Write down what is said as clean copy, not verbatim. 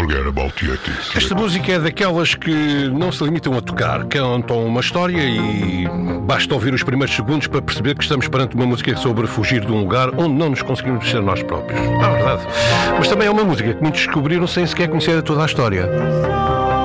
forget about Yetis. Esta música é daquelas que não se limitam a tocar, cantam uma história e basta ouvir os primeiros segundos para perceber que estamos perante uma música sobre fugir de um lugar onde não nos conseguimos ser nós próprios. É verdade. Mas também é uma música que muitos descobriram sem sequer conhecer toda a história.